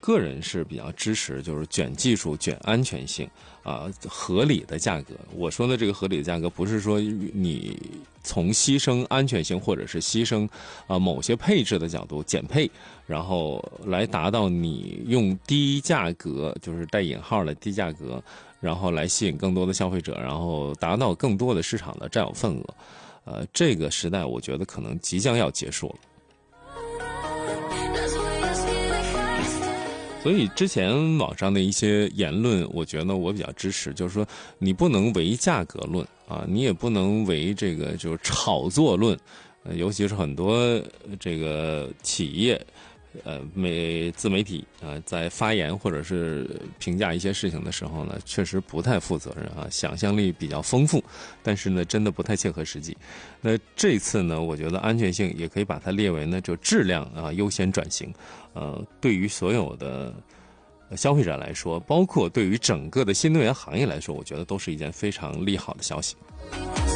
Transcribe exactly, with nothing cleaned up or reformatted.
个人是比较支持，就是卷技术、卷安全性啊、呃，合理的价格。我说的这个合理的价格，不是说你从牺牲安全性或者是牺牲啊、呃、某些配置的角度减配，然后来达到你用低价格，就是带引号的低价格，然后来吸引更多的消费者，然后达到更多的市场的占有份额。呃，这个时代我觉得可能即将要结束了。所以之前网上的一些言论，我觉得我比较支持，就是说你不能唯价格论啊，你也不能唯这个就是炒作论，呃，尤其是很多这个企业。呃，媒自媒体啊、呃，在发言或者是评价一些事情的时候呢，确实不太负责任啊，想象力比较丰富，但是呢，真的不太切合实际。那这次呢，我觉得安全性也可以把它列为呢，就质量啊优先转型。呃，对于所有的消费者来说，包括对于整个的新能源行业来说，我觉得都是一件非常利好的消息。